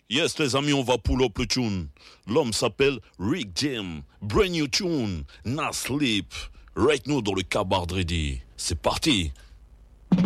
Yes, les amis, on va pull up le tune. L'homme s'appelle Rick Jam. Brand new tune. Nah Sleep. Right now dans le Cabard Ready. C'est parti.